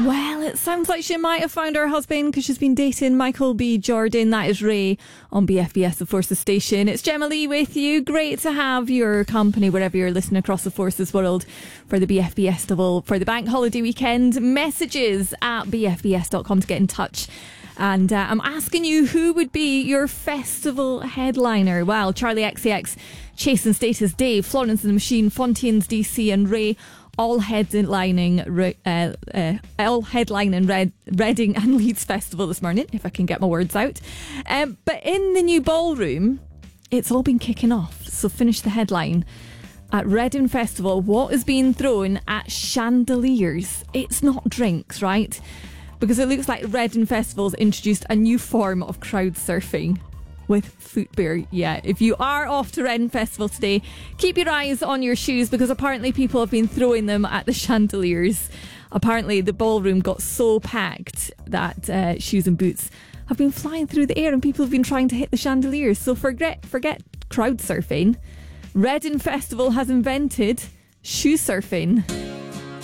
Well, it sounds like she might have found her husband because she's been dating Michael B. Jordan. That is Ray on BFBS, the Forces Station. It's Gemma Lee with you. Great to have your company wherever you're listening across the Forces world for the BFBS Festival for the bank holiday weekend. Messages at bfbs.com to get in touch. And I'm asking you, who would be your festival headliner? Well, Charlie XCX, Chase and Status, Dave, Florence and the Machine, Fontaines DC and Ray, all headlining Reading and Leeds Festival this morning, if I can get my words out. But in the new ballroom, it's all been kicking off. So finish the headline. At Reading Festival, what is being thrown at chandeliers? It's not drinks, right? Because it looks like Reading Festival's introduced a new form of crowd surfing with foot beer. Yeah, if you are off to Reading Festival today, keep your eyes on your shoes because apparently people have been throwing them at the chandeliers. Apparently the ballroom got so packed that shoes and boots have been flying through the air and people have been trying to hit the chandeliers. So forget crowd surfing. Reading Festival has invented shoe surfing.